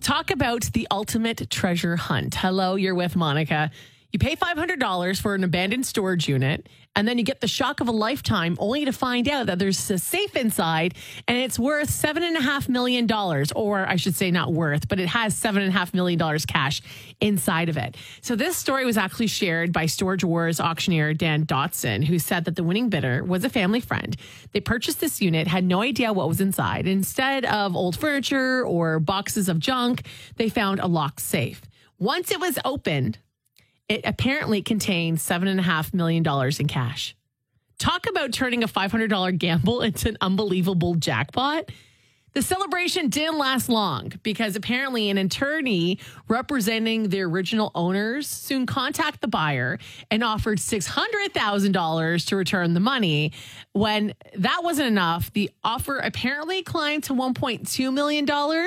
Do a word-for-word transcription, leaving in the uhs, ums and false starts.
Talk about the ultimate treasure hunt. Hello, you're with Monica. You pay five hundred dollars for an abandoned storage unit, and then you get the shock of a lifetime only to find out that there's a safe inside and it's worth seven point five million dollars. Or I should say not worth, but it has seven point five million dollars cash inside of it. So this story was actually shared by Storage Wars auctioneer Dan Dotson, who said that the winning bidder was a family friend. They purchased this unit, had no idea what was inside. Instead of old furniture or boxes of junk, they found a locked safe. Once it was opened, it apparently contained seven point five million dollars in cash. Talk about turning a five hundred dollars gamble into an unbelievable jackpot. The celebration didn't last long because apparently an attorney representing the original owners soon contacted the buyer and offered six hundred thousand dollars to return the money. When that wasn't enough, the offer apparently climbed to one point two million dollars.